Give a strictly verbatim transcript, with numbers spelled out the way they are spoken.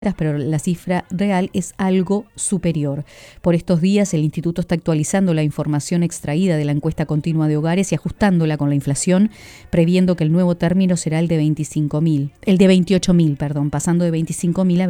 pero la cifra real es algo superior. Por estos días, el Instituto está actualizando la información extraída de la encuesta continua de hogares y ajustándola con la inflación, previendo que el nuevo término será el de veinticinco mil, el de veintiocho mil, perdón, pasando de veinticinco mil a